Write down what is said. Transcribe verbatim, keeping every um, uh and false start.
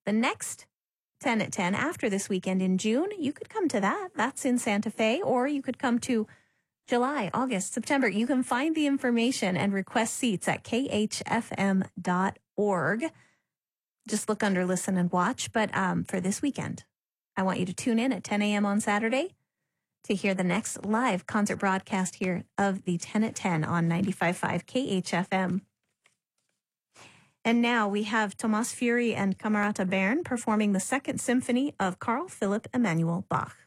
The next ten at ten after this weekend in June, you could come to that. That's in Santa Fe, or you could come to July, August, September. You can find the information and request seats at k h f m dot org. Just look under listen and watch. But um, for this weekend, I want you to tune in at ten a.m. on Saturday to hear the next live concert broadcast here of the ten at ten on ninety-five point five K H F M. And now we have Thomas Fury and Camerata Bern performing the Second Symphony of Carl Philipp Emanuel Bach.